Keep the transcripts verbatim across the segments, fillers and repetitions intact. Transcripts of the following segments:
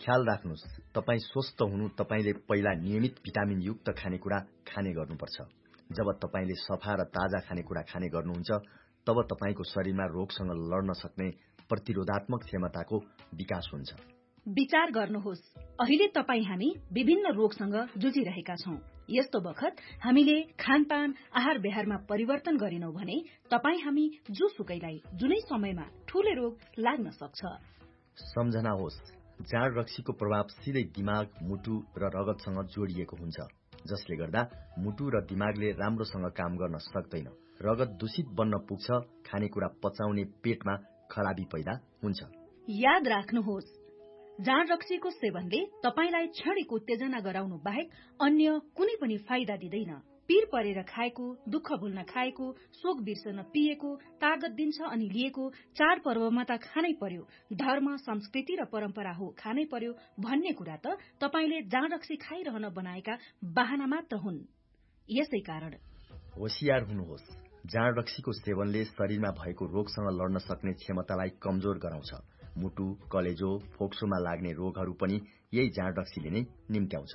ख्याल राख्नुस्, तपाईँ स्वस्थ हुनु तपाईले पहिला नियमित भिटामिन युक्त खानेकुरा खाने गर्नुपर्छ। जब तपाईले सफा र ताजा खानेकुरा खाने गर्नुहुन्छ, तब तपाईको शरीरमा रोगसँग लड्न सक्ने प्रतिरोधात्मक क्षमताको विकास हुन्छ। विचार गर्नुहोस्, अहिले तपाई हामी विभिन्न रोगसँग जुझिरहेका छौं। यस्तो बखत हामीले खानपान आहार व्यवहारमा परिवर्तन गरिनौं भने तपाई हामी जोसुकैलाई जुनै समयमा ठूले रोग लाग्न सक्छ। सम्झना होस्, जाँड रक्सीको प्रभाव सिधै दिमाग, मुटु र रगतसँग जोडिएको हुन्छ, जसले गर्दा मुटु र दिमागले राम्रोसँग काम गर्न सक्दैन। रगत दूषित बन्न पुग्छ, खानेकुरा पचाउने पेटमा खराबी पैदा हुन्छ। याद राख्नुहोस्, जाँड रक्सीको सेवनले तपाईलाई क्षणिक उत्तेजना गराउनु बाहेक अन्य कुनै पनि फाइदा दिँदैन। पीर परेर खाएको, दुःख भुल्न खाएको, शोक बिर्सन पिएको, तागत दिन्छ अनि लिएको, चाडपर्वमा त खानै पर्यो, धर्म, संस्कृति र परम्परा हो खानै पर्यो भन्ने कुरा त तपाईले जाँड रक्सी खाइरहन बनाएका बहाना मात्र हुन्। यसै कारण होशियार हुनुहोस्, जाँड रक्सीको सेवनले शरीरमा भएको रोगसँग लड्न सक्ने क्षमतालाई कमजोर गराउँछ। मुटु, कलेजो, फोक्सोमा लाग्ने रोगहरू पनि यही जाँड रक्सीले नै निम्त्याउँछ।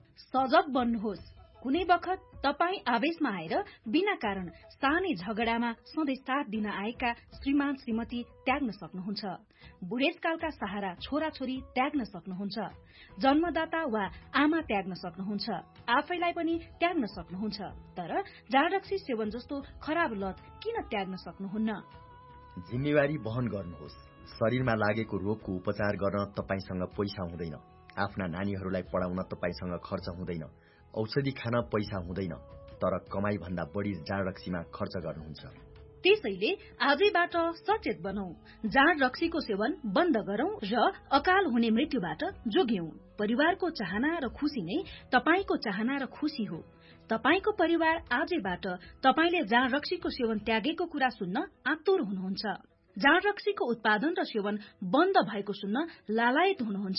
सजग बन्नुहोस्, कुनै बखत तपाई आवेशमा आएर बिना कारण सानै झगडामा सधैँ साथ दिन आएका श्रीमान श्रीमती त्याग्न सक्नुहुन्छ। बुढेसकालका सहारा छोराछोरी त्याग्न सक्नुहुन्छ। जन्मदाता वा आमा त्याग्न सक्नुहुन्छ। आफैलाई पनि त्याग्न सक्नुहुन्छ। तर जाँड रक्सी सेवन जस्तो खराब लत किन त्याग्न सक्नुहुन्न? जिम्मेवारी वहन गर्नुहोस्। शरीरमा लागेको रोगको उपचार गर्न तपाईसँग पैसा हुँदैन। आफ्ना नानीहरूलाई पढाउन तपाईसँग खर्च हुँदैन। औषधि खान पैसा हुँदैन, तर कमाई भन्दा बढी जाँड रक्सीमा खर्च गर्नुहुन्छ। त्यसैले आजैबाट सचेत बनौं, जाँड रक्सीको सेवन बन्द गरौं र अकाल हुने मृत्युबाट जोग्यौं। परिवारको चाहना र खुशी नै तपाईको चाहना र खुशी हो। तपाईको परिवार आजैबाट तपाईले जाँड रक्सीको सेवन त्यागेको कुरा सुन्न आतुर हुनुहुन्छ। जाँड रक्सीको उत्पादन र सेवन बन्द भएको सुन्न लालायत हुनुहुन्छ।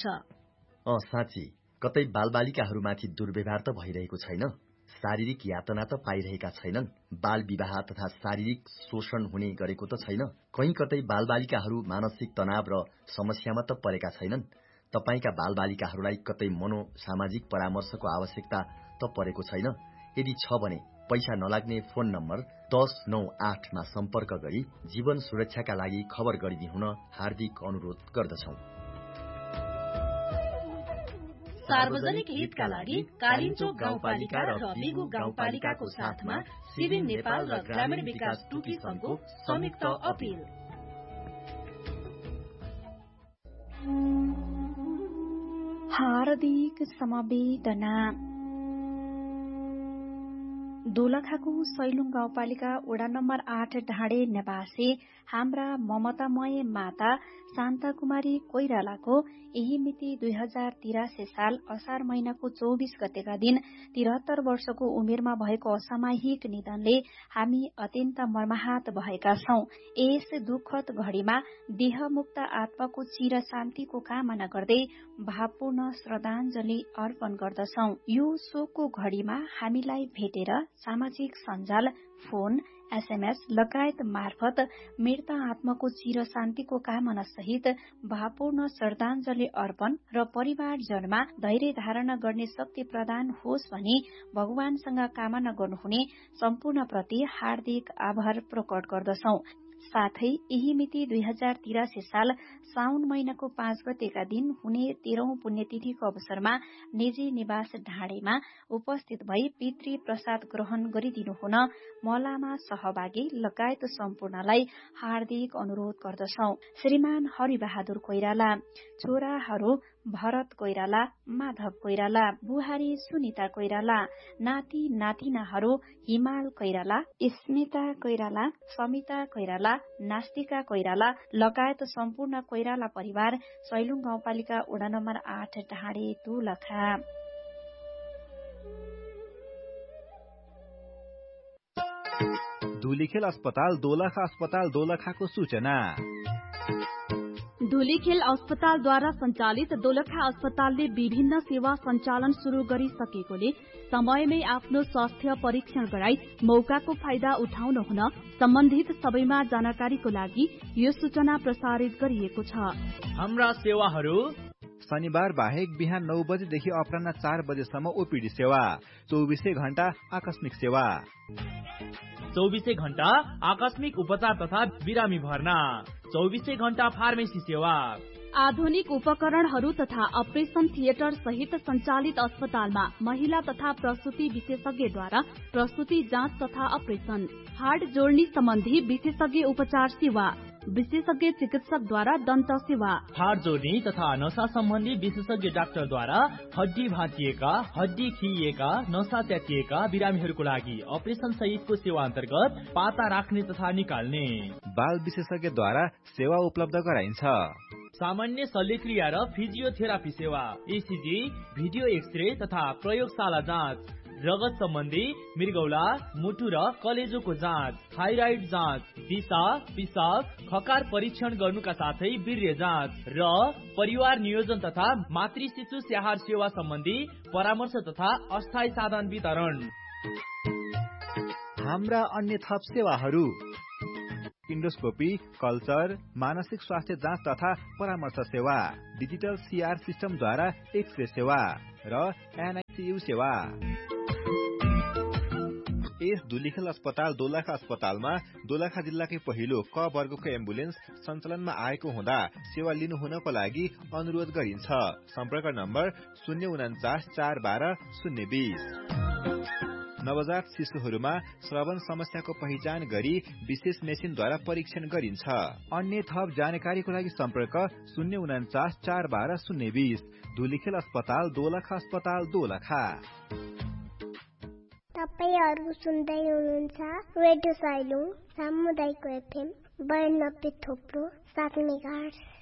अँ साँच्ची, कतै बालबालिकाहरूमाथि दुर्व्यवहार त भइरहेको छैन? शारीरिक यातना त पाइरहेका छैनन्? बाल विवाह तथा शारीरिक शोषण हुने गरेको त छैन? कहीँ कतै बालबालिकाहरू मानसिक तनाव र समस्यामा त परेका छैनन्? तपाईका बालबालिकाहरूलाई कतै मनोसामाजिक परामर्शको आवश्यकता त परेको छैन? यदि छ भने पैसा नलाग्ने फोन नम्बर दस नौ आठमा सम्पर्क गरी जीवन सुरक्षाका लागि खबर गरिदिनुहुन हार्दिक अनुरोध गर्दछौं। सार्वजनिक हितका लागि कालिन्चोक गाउँपालिका र बिगु गाउँपालिकाको साथमा सिभिल नेपाल र ग्रामीण विकास टुकी संघको संयुक्त अपील। हार्दिक समवेदना। दोलखाको सैलुङ गाउँपालिका वडा नम्बर आठ ढाडे निवासी हाम्रा ममतामय माता शान्ता कुमारी कोइरालाको यही मिति दुई हजार तिरासी साल असार महिनाको चौबीस गतेका दिन तिहत्तर वर्षको उमेरमा भएको असामयिक निधनले हामी अत्यन्त मर्माहत भएका छौं। यस दुःखद घड़ीमा देहमुक्त आत्माको चिर शान्तिको कामना गर्दै भावपूर्ण श्रद्धाञ्जली अर्पण गर्दछौं। यो शोकको घड़ीमा हामीलाई भेटेर सामाजिक सञ्जाल, फोन, एसएमएस लगायत मार्फत मृत आत्माको चिर शान्तिको कामना सहित भावपूर्ण श्रद्धाञ्जली अर्पण र परिवारजनमा धैर्य धारण गर्ने शक्ति प्रदान होस् भनी भगवानसँग कामना गर्नुहुने सम्पूर्ण प्रति हार्दिक आभार प्रकट गर्दछौं। साथै यही मिति दुई हजार तिरासी साल साउन महिनाको पाँच गतेका दिन हुने तेह्रौं पुण्यतिथिको अवसरमा निजी निवास ढाडेमा उपस्थित भई पितृ प्रसाद ग्रहण गरिदिनु हुन मलामा सहभागी लगायत सम्पूर्णलाई हार्दिक अनुरोध गर्दछौं। श्रीमान हरिबहादुर कोइराला, छोराहरू भरत कोइराला, माधव कोइराला, बुहारी सुनिता कोइराला, नाति नातिनाहरू हिमाल कोइराला, स्मिता कोइराला, समिता कोइराला, नास्तिका कोइराला लगायत सम्पूर्ण कोइराला परिवार सैलुङ गाउँपालिका वडा नम्बर आठ ढाडे दोलखा। धुलीखेल अस्पताल दोलखा अस्पताल दोलखाको सूचना। धुलीखेल अस्पतालद्वारा सञ्चालित दोलखा अस्पतालले विभिन्न सेवा सञ्चालन शुरू गरिसकेकोले समयमै आफ्नो स्वास्थ्य परीक्षण गराई मौकाको फाइदा उठाउन हुन सम्बन्धित सबैमा जानकारीको लागि यो सूचना प्रसारित गरिएको छ। हाम्रा सेवाहरू शनिबार बाहेक बिहान नौ बजेदेखि अपराह्न चार बजेसम्म ओपीडी सेवा, चौबिसै घण्टा आकस्मिक सेवा। चौबिसै घण्टा आकस्मिक उपचार तथा बिरामी भर्ना, चौबिसै घण्टा फार्मेसी सेवा। आधुनिक उपकरणहरू तथा अपरेसन थिएटर सहित सञ्चालित अस्पतालमा महिला तथा प्रसुति विशेषज्ञद्वारा प्रसुति जाँच तथा अपरेसन, हाड जोड्नी सम्बन्धी विशेषज्ञ उपचार सेवा, विशेषज्ञ चिकित्सकद्वारा दन्त सेवा, हाड जोड्नी तथा नसा सम्बन्धी विशेषज्ञ डाक्टरद्वारा हड्डी भाँचिएका, हड्डी खिइएका, नसा च्यातिएका बिरामीहरूको लागि अपरेसन सहितको सेवा अन्तर्गत पाता राख्ने तथा निकाल्ने। बाल विशेषज्ञद्वारा सेवा उपलब्ध गराइन्छ। सामान्य शल्यक्रिया र फिजियोथेरापी सेवा, एसीजी, भिडियो एक्सरे तथा प्रयोगशाला जाँच, रगत सम्बन्धी मृगौला, मुटु र कलेजोको जाँच, थाइराइड जाँच, दिशा, पिसाब, खकार परीक्षण गर्नुका साथै वीर्य जाँच र परिवार नियोजन तथा मातृ शिशु स्याहार सेवा सम्बन्धी परामर्श तथा अस्थायी साधन वितरण। हाम्रा अन्य थप सेवाहरू इन्डोस्कोपी, कल्चर, मानसिक स्वास्थ्य जाँच तथा परामर्श सेवा, डिजिटल सीआर सिस्टमद्वारा एक्सरे सेवा र एनआईसीयू सेवा। यस धुलिखेल अस्पताल दोलखा अस्पतालमा दोलखा जिल्लाकै पहिलो क वर्गको एम्बुलेन्स सञ्चालनमा आएको हुँदा सेवा लिनु हुनको लागि अनुरोध गरिन्छ। सम्पर्क नम्बर शून्य उन्चास चार बाह्र शून्य बीस। नवजात शिशुहरूमा श्रवण समस्याको पहिचान गरी विशेष मेसिनद्वारा परीक्षण गरिन्छ। अन्य थप जानकारीको लागि सम्पर्क शून्य उन्चास चार बाह्र शून्य बीस। धुलिखेल अस्पताल दोलखा अस्पताल दोलखा। तपाईहरु सुन्दै हुनुहुन्छ रेडियो साइलुङ सामुदायिक एफएम बयानब्बे थोप्रो सात मेगाहर्ज।